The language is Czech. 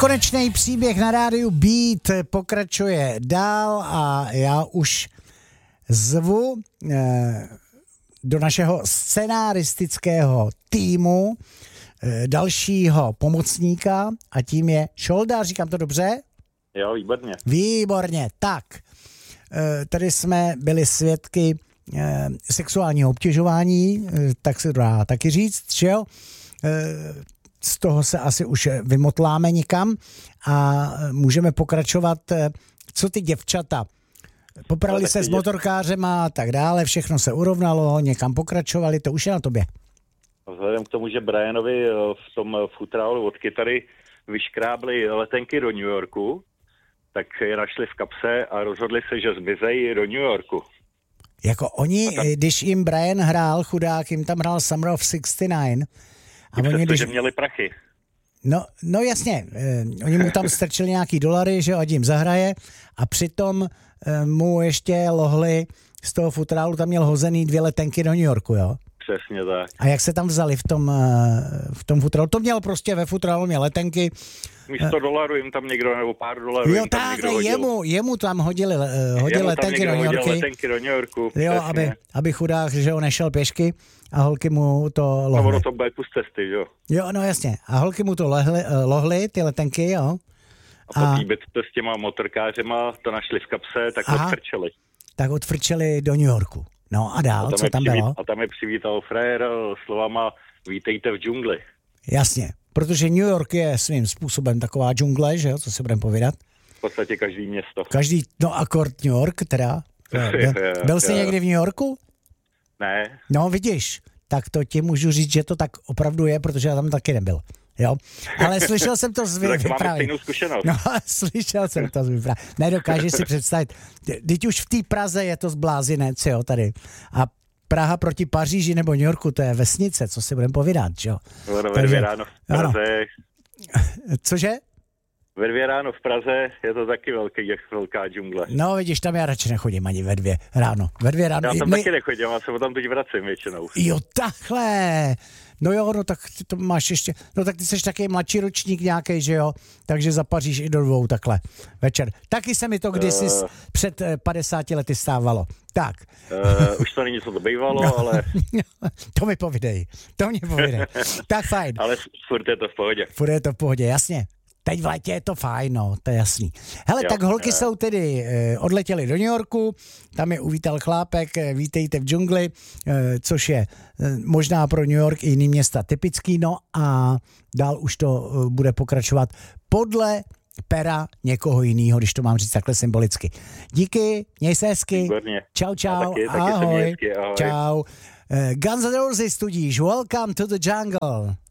Nekonečný příběh na rádiu Beat pokračuje dál a já už zvu do našeho scenaristického týmu dalšího pomocníka a tím je Šolda, říkám to dobře? Jo, výborně. Výborně, tak. Tady jsme byli svědky sexuálního obtěžování, tak se dá taky říct, že jo? Z toho se asi už vymotláme nikam a můžeme pokračovat. Co ty děvčata? Poprali se s motorkářema a tak dále, všechno se urovnalo, někam pokračovali, to už je na tobě. Vzhledem k tomu, že Brianovi v tom futrálu od kytary vyškrábli letenky do New Yorku, tak je našli v kapse a rozhodli se, že zmizejí do New Yorku. Jako oni, když jim Brian hrál, chudák, jim tam hrál Summer of 69. A oni, když měli prachy. No jasně, oni mu tam strčili nějaký dolary, že ať jim zahraje a přitom mu ještě lohli z toho futrálu, tam měl hozený 2 letenky do New Yorku, jo? Přesně tak. A jak se tam vzali v tom futrálu? To měl prostě ve futrálu, měl letenky. Místo dolarů jim tam někdo, nebo pár dolarů jo, tak, jemu tam hodili letenky do New Yorku. Jo, aby chudák, že ho nešel pěšky a holky mu to lohly. No, ono to bude kus cesty, jo. Jo, no jasně. A holky mu to lohly, ty letenky, jo. A po té s těma motorkářema to našli v kapse, tak odfrčeli. Tak odfrčeli do New Yorku. No a dál, co tam bylo? A tam je přivítal frér slovama vítejte v džungli. Jasně, protože New York je svým způsobem taková džungle, že jo, co si budeme povídat? V podstatě každý město. No akord New York teda. Byl jsi někdy v New Yorku? Ne. No vidíš, tak to ti můžu říct, že to tak opravdu je, protože já tam taky nebyl. Jo, ale slyšel jsem to z vyprávění. Tak máme stejnou zkušenost. No, slyšel jsem to z vyprávění. Nedokážeš si představit. Teď už v té Praze je to zblázinec, jo, tady. A Praha proti Paříži nebo New Yorku, to je vesnice, co si budeme povídat, jo. Ve 2 ráno v Praze. Cože? Ve 2 ráno v Praze je to taky velká džungle. No vidíš, tam já radši nechodím ani ve 2 ráno. Ve 2 ráno. Já tam taky nechodím, já se tam teď vracím většinou. Jo, takhle. No jo, no tak ty to máš ještě, no tak ty jsi taky mladší ročník nějaký, že jo, takže zapaříš i do 2 takhle večer. Taky se mi to kdysi před 50 lety stávalo. Tak. Už to není, co to bývalo, ale... To mi povídej, Tak fajn. Ale furt je to v pohodě. Furt je to v pohodě, jasně. Teď v létě je to fajn, no, to je jasný. Hele, tak holky jsou tedy odletěly do New Yorku, tam je uvítal chlápek, vítejte v džungli, což je možná pro New York i jiný města typický, no a dál už to bude pokračovat podle pera někoho jiného, když to mám říct takhle symbolicky. Díky, měj se hezky. Výborně. Čau, taky ahoj. Hezky, ahoj. Čau. Guns N' Roses tudíž, welcome to the jungle.